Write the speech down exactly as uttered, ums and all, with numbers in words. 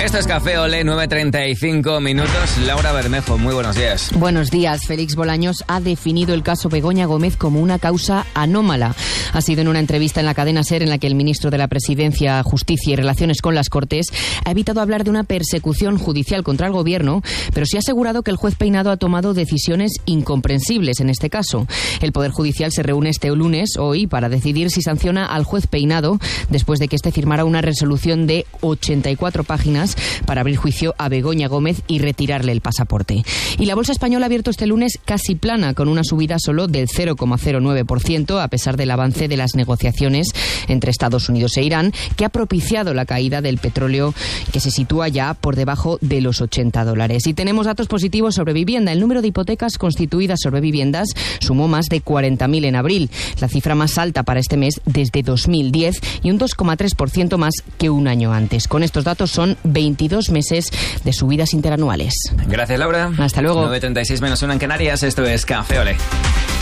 Esto es Café Olé, nueve treinta y cinco minutos. Laura Bermejo, muy buenos días. Buenos días. Félix Bolaños ha definido el caso Begoña Gómez como una causa anómala. Ha sido en una entrevista en la cadena SER en la que el ministro de la Presidencia, Justicia y Relaciones con las Cortes ha evitado hablar de una persecución judicial contra el Gobierno, pero sí ha asegurado que el juez Peinado ha tomado decisiones incomprensibles en este caso. El Poder Judicial se reúne este lunes, hoy, para decidir si sanciona al juez Peinado después de que éste firmara una resolución de ochenta y cuatro páginas para abrir juicio a Begoña Gómez y retirarle el pasaporte. Y la bolsa española ha abierto este lunes casi plana, con una subida solo del cero coma cero nueve por ciento, a pesar del avance de las negociaciones entre Estados Unidos e Irán, que ha propiciado la caída del petróleo, que se sitúa ya por debajo de los ochenta dólares. Y tenemos datos positivos sobre vivienda. El número de hipotecas constituidas sobre viviendas sumó más de cuarenta mil en abril, la cifra más alta para este mes desde dos mil diez y un dos coma tres por ciento más que un año antes. Con estos datos son veintidós meses de subidas interanuales. Gracias, Laura. Hasta luego. nueve treinta y seis menos una en Canarias. Esto es Café Olé.